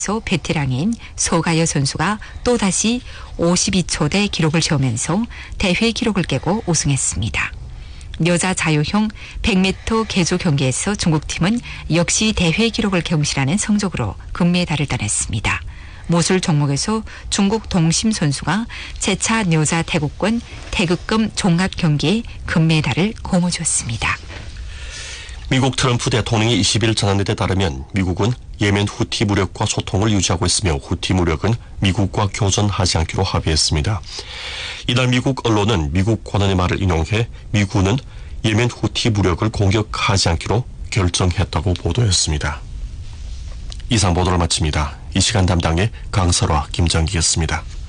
베테랑인 소가여 선수가 또다시 52초대 기록을 세우면서 대회 기록을 깨고 우승했습니다. 여자 자유형 100m 계조 경기에서 중국팀은 역시 대회 기록을 경신하는 성적으로 금메달을 따냈습니다. 모술 종목에서 중국 동심 선수가 제4 여자 태국권 태극금 종합 경기에 금메달을 거머쥐었습니다. 미국 트럼프 대통령이 20일 전한 데 따르면 미국은 예멘 후티 무력과 소통을 유지하고 있으며 후티 무력은 미국과 교전하지 않기로 합의했습니다. 이날 미국 언론은 미국 관원의 말을 인용해 미군은 예멘 후티 무력을 공격하지 않기로 결정했다고 보도했습니다. 이상 보도를 마칩니다. 이 시간 담당의 강설화, 김정기였습니다.